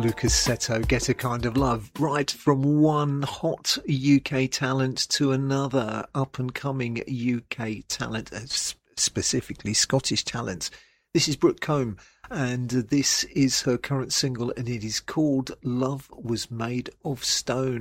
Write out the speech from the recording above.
Lucas Seto, Get a Kind of Love. Right from one hot UK talent to another up-and-coming UK talent, specifically Scottish talent. This is Brooke Combe, and this is her current single, and it is called Love Was Made of Stone.